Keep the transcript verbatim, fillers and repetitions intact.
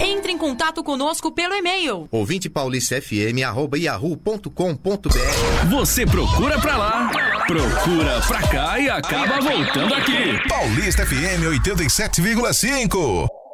Entre em contato conosco pelo e-mail ouvinte paulista f m arroba yahoo ponto com ponto b r. Você procura pra lá, procura pra cá e acaba voltando aqui. Paulista F M oitenta e sete vírgula cinco.